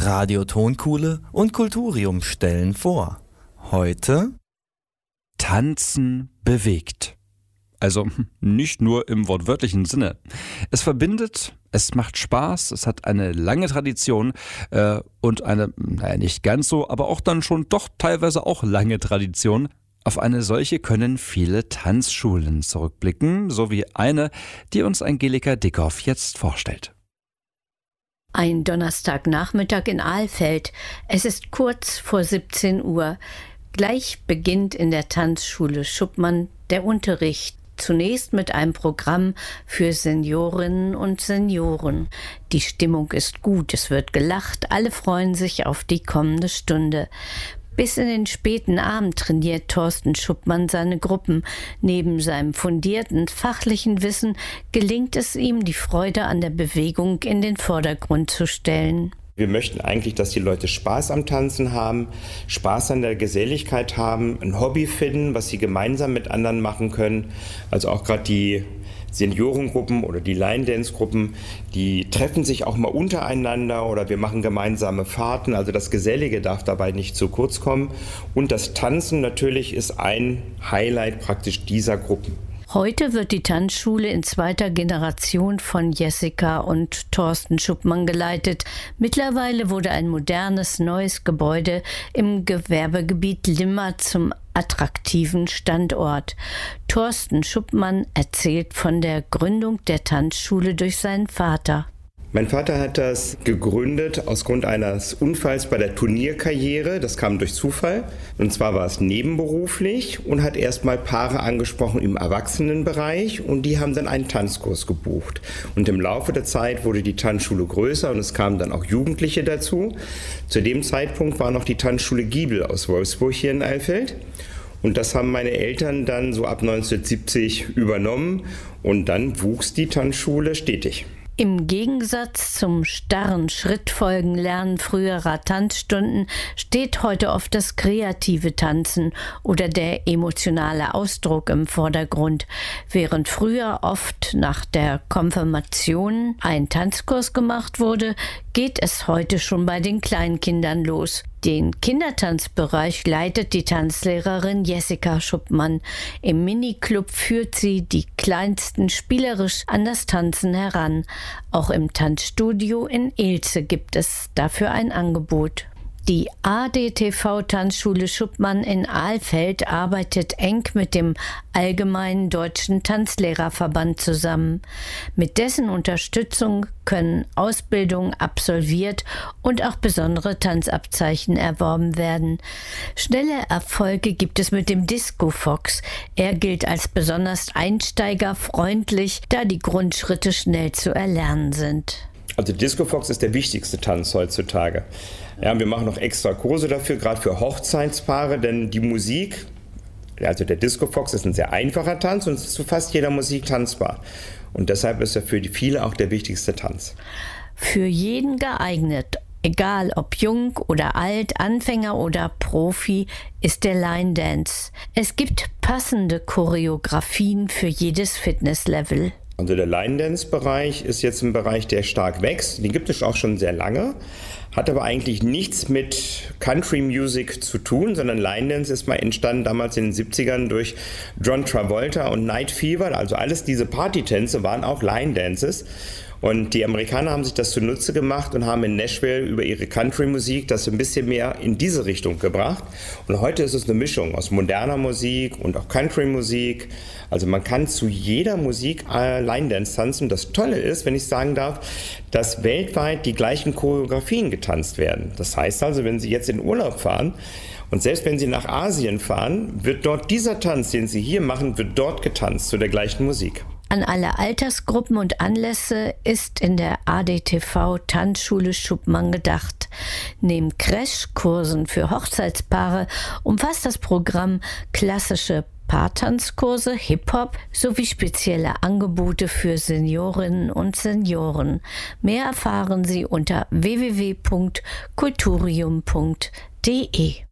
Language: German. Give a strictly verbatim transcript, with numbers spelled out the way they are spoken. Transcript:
Radio Tonkuhle und Kulturium stellen vor. Heute Tanzen bewegt. Also nicht nur im wortwörtlichen Sinne. Es verbindet, es macht Spaß, es hat eine lange Tradition äh, und eine, naja, nicht ganz so, aber auch dann schon doch teilweise auch lange Tradition. Auf eine solche können viele Tanzschulen zurückblicken, so wie eine, die uns Angelika Dickhoff jetzt vorstellt. Ein Donnerstagnachmittag in Alfeld. Es ist kurz vor siebzehn Uhr. Gleich beginnt in der Tanzschule Schuppmann der Unterricht. Zunächst mit einem Programm für Seniorinnen und Senioren. Die Stimmung ist gut, es wird gelacht, alle freuen sich auf die kommende Stunde. Bis in den späten Abend trainiert Thorsten Schuppmann seine Gruppen. Neben seinem fundierten fachlichen Wissen gelingt es ihm, die Freude an der Bewegung in den Vordergrund zu stellen. Wir möchten eigentlich, dass die Leute Spaß am Tanzen haben, Spaß an der Geselligkeit haben, ein Hobby finden, was sie gemeinsam mit anderen machen können. Also auch gerade die Seniorengruppen oder die Line-Dance-Gruppen, die treffen sich auch mal untereinander oder wir machen gemeinsame Fahrten. Also das Gesellige darf dabei nicht zu kurz kommen. Und das Tanzen natürlich ist ein Highlight praktisch dieser Gruppen. Heute wird die Tanzschule in zweiter Generation von Jessica und Thorsten Schuppmann geleitet. Mittlerweile wurde ein modernes, neues Gebäude im Gewerbegebiet Limmer zum attraktiven Standort. Thorsten Schuppmann erzählt von der Gründung der Tanzschule durch seinen Vater. Mein Vater hat das gegründet aus Grund eines Unfalls bei der Turnierkarriere. Das kam durch Zufall. Und zwar war es nebenberuflich und hat erstmal Paare angesprochen im Erwachsenenbereich und die haben dann einen Tanzkurs gebucht. Und im Laufe der Zeit wurde die Tanzschule größer und es kamen dann auch Jugendliche dazu. Zu dem Zeitpunkt war noch die Tanzschule Giebel aus Wolfsburg hier in Alfeld. Und das haben meine Eltern dann so ab neunzehnhundertsiebzig übernommen und dann wuchs die Tanzschule stetig. Im Gegensatz zum starren Schrittfolgenlernen früherer Tanzstunden steht heute oft das kreative Tanzen oder der emotionale Ausdruck im Vordergrund. Während früher oft nach der Konfirmation ein Tanzkurs gemacht wurde, geht es heute schon bei den Kleinkindern los. Den Kindertanzbereich leitet die Tanzlehrerin Jessica Schuppmann. Im Miniclub führt sie die Kleinsten spielerisch an das Tanzen heran. Auch im Tanzstudio in Ilze gibt es dafür ein Angebot. Die A D T V-Tanzschule Schuppmann in Alfeld arbeitet eng mit dem Allgemeinen Deutschen Tanzlehrerverband zusammen. Mit dessen Unterstützung können Ausbildungen absolviert und auch besondere Tanzabzeichen erworben werden. Schnelle Erfolge gibt es mit dem Disco Fox. Er gilt als besonders einsteigerfreundlich, da die Grundschritte schnell zu erlernen sind. Also Disco Fox ist der wichtigste Tanz heutzutage. Ja, wir machen noch extra Kurse dafür, gerade für Hochzeitspaare, denn die Musik, also der Disco Fox ist ein sehr einfacher Tanz und ist zu fast jeder Musik tanzbar. Und deshalb ist er für viele auch der wichtigste Tanz. Für jeden geeignet, egal ob jung oder alt, Anfänger oder Profi, ist der Line Dance. Es gibt passende Choreografien für jedes Fitnesslevel. Also der Line-Dance-Bereich ist jetzt ein Bereich, der stark wächst. Den gibt es auch schon sehr lange, hat aber eigentlich nichts mit Country-Music zu tun, sondern Line-Dance ist mal entstanden damals in den siebzigern durch John Travolta und Night Fever. Also alles diese Partytänze waren auch Line-Dances. Und die Amerikaner haben sich das zunutze gemacht und haben in Nashville über ihre Country-Musik das ein bisschen mehr in diese Richtung gebracht. Und heute ist es eine Mischung aus moderner Musik und auch Country-Musik. Also man kann zu jeder Musik äh, Line-Dance tanzen. Das Tolle ist, wenn ich sagen darf, dass weltweit die gleichen Choreografien getanzt werden. Das heißt also, wenn Sie jetzt in Urlaub fahren und selbst wenn Sie nach Asien fahren, wird dort dieser Tanz, den Sie hier machen, wird dort getanzt zu der gleichen Musik. An alle Altersgruppen und Anlässe ist in der A D T V-Tanzschule Schuppmann gedacht. Neben Crashkursen für Hochzeitspaare umfasst das Programm klassische Paartanzkurse, Hip-Hop sowie spezielle Angebote für Seniorinnen und Senioren. Mehr erfahren Sie unter w w w punkt kulturium punkt d e.